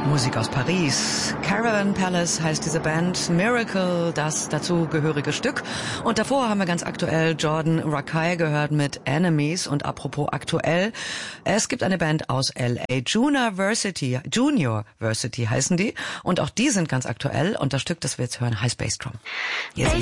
Musik aus Paris. Caravan Palace heißt diese Band. Miracle, das dazugehörige Stück. Und davor haben wir ganz aktuell Jordan Rakei gehört mit Enemies. Und apropos aktuell, es gibt eine Band aus L.A. Junior Versity heißen die. Und auch die sind ganz aktuell. Und das Stück, das wir jetzt hören, heißt Bass Drum. Hier